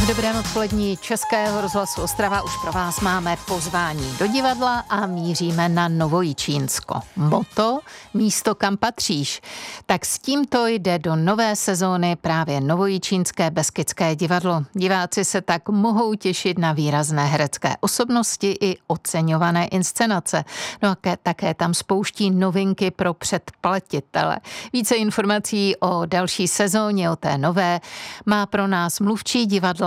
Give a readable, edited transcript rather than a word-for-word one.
V dobrém odpolední Českého rozhlasu Ostrava už pro vás máme pozvání do divadla a míříme na Novojičínsko. Moto, místo kam patříš. Tak s tímto jde do nové sezóny právě Novojičínské Beskydské divadlo. Diváci se tak mohou těšit na výrazné herecké osobnosti i oceňované inscenace. No a také tam spouští novinky pro předplatitele. Více informací o další sezóně, o té nové, má pro nás mluvčí divadla